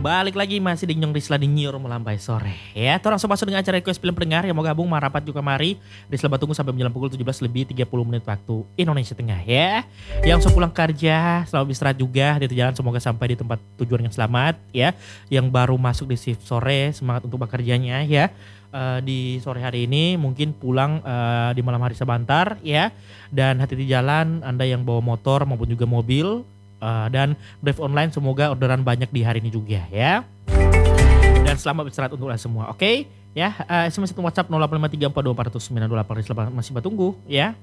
balik lagi masih di Nyong Risla di Nyiur Melambai Sore ya. Kita langsung masuk dengan acara request film pendengar yang mau gabung marapat juga mari. Risla tunggu sampai menjelang pukul 17 lebih 30 menit waktu Indonesia Tengah ya. Yang pulang kerja selalu istirahat juga di jalan, semoga sampai di tempat tujuan yang selamat ya. Yang baru masuk di shift sore semangat untuk bekerjanya ya. Di sore hari ini mungkin pulang di malam hari sebentar ya. Dan hati-hati jalan Anda yang bawa motor maupun juga mobil. Dan drive online semoga orderan banyak di hari ini juga ya. Dan selamat beristirahat untuk semua, oke? Ya, SMS atau WhatsApp 0853424928 masih bertunggu ya.